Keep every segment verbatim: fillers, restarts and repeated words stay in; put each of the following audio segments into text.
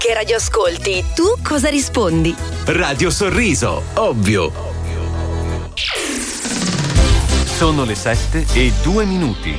Che radio ascolti? Tu cosa rispondi? Radio Sorriso, ovvio. Sono le sette e due minuti.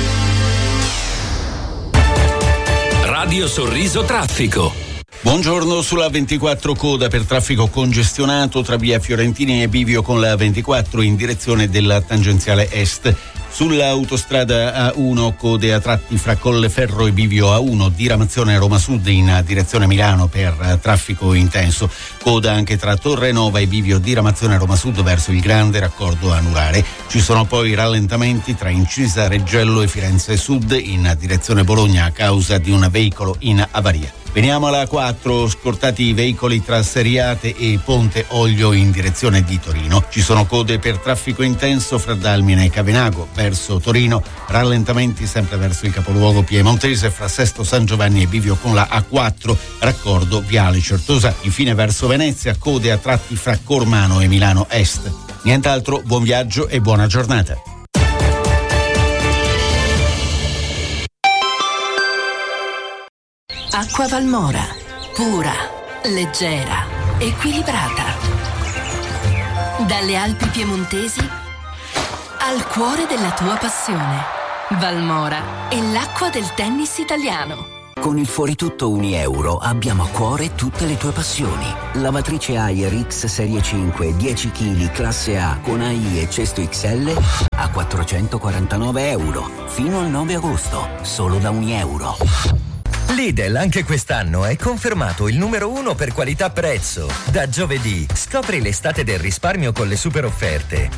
Radio Sorriso Traffico. Buongiorno, sulla ventiquattro coda per traffico congestionato tra via Fiorentini e Bivio con la ventiquattro in direzione della tangenziale est. Sull'autostrada A uno code a tratti fra Colleferro e Bivio A uno, diramazione Roma Sud in direzione Milano per traffico intenso. Coda anche tra Torre Nova e Bivio, diramazione Roma Sud verso il grande raccordo anulare. Ci sono poi rallentamenti tra Incisa Reggello e Firenze Sud in direzione Bologna a causa di un veicolo in avaria. Veniamo alla A quattro, scortati i veicoli tra Seriate e Ponte Olio in direzione di Torino. Ci sono code per traffico intenso fra Dalmine e Cavenago verso Torino, rallentamenti sempre verso il capoluogo piemontese fra Sesto San Giovanni e Bivio con la A quattro, raccordo Viale Certosa. Infine verso Venezia, code a tratti fra Cormano e Milano Est. Nient'altro, buon viaggio e buona giornata. Acqua Valmora, pura, leggera, equilibrata. Dalle Alpi piemontesi al cuore della tua passione. Valmora è l'acqua del tennis italiano. Con il fuori tutto Unieuro abbiamo a cuore tutte le tue passioni. Lavatrice Haier X Serie cinque, dieci chili, classe A, con A I e cesto X L a quattrocentoquarantanove euro. Fino al nove agosto, solo da Unieuro. Lidl anche quest'anno è confermato il numero uno per qualità prezzo. Da giovedì scopri l'estate del risparmio con le super offerte.